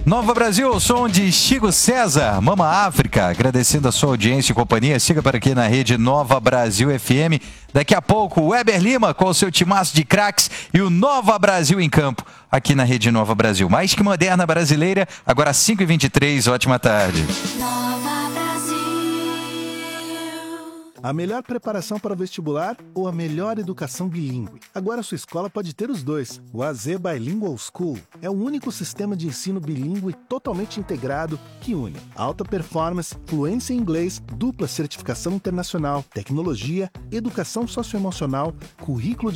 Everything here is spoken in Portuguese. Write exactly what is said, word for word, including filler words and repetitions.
Nova Brasil, som de Chico César, Mama África, agradecendo a sua audiência e companhia. Siga por aqui na rede Nova Brasil F M. Daqui a pouco, o Weber Lima com o seu timaço de craques e o Nova Brasil em campo, aqui na rede Nova Brasil. Mais que moderna brasileira, agora às cinco e vinte e três, ótima tarde. Nova Brasil. A melhor preparação para o vestibular ou a melhor educação bilíngue? Agora sua escola pode ter os dois. O A Z Bilingual School é o único sistema de ensino bilíngue totalmente integrado que une alta performance, fluência em inglês, dupla certificação internacional, tecnologia, educação socioemocional, currículo